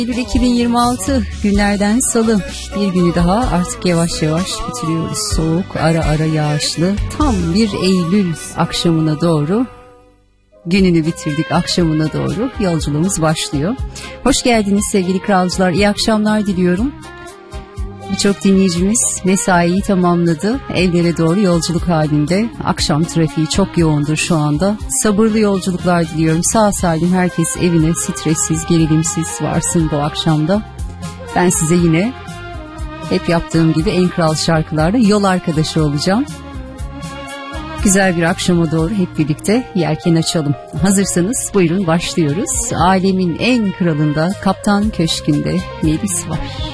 Eylül 2026 günlerden salı, bir günü daha artık yavaş yavaş bitiriyoruz. Soğuk, ara ara yağışlı, tam bir Eylül akşamına doğru gününü bitirdik, akşamına doğru yolculuğumuz başlıyor. Hoş geldiniz sevgili kralcılar, iyi akşamlar diliyorum. Birçok dinleyicimiz mesaiyi tamamladı, evlere doğru yolculuk halinde. Akşam trafiği çok yoğundur şu anda. Sabırlı yolculuklar diliyorum. Sağ salim herkes evine stressiz, gerilimsiz varsın bu akşamda. Ben size yine hep yaptığım gibi en kral şarkılarla yol arkadaşı olacağım. Güzel bir akşama doğru hep birlikte yelken açalım. Hazırsanız buyurun başlıyoruz. Alemin en kralında, Kaptan Köşkü'nde Melis var.